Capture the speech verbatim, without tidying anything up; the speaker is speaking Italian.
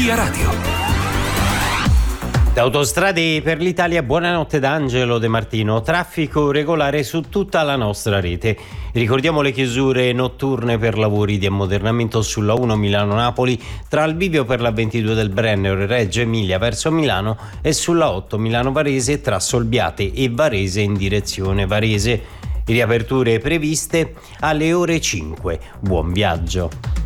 Via Radio. Da Autostrade per l'Italia, buonanotte da Angelo De Martino. Traffico regolare su tutta la nostra rete. Ricordiamo le chiusure notturne per lavori di ammodernamento sulla uno Milano-Napoli, tra il bivio per la ventidue del Brennero e Reggio Emilia verso Milano e sulla otto Milano-Varese tra Solbiate e Varese in direzione Varese. Riaperture previste alle ore cinque. Buon viaggio.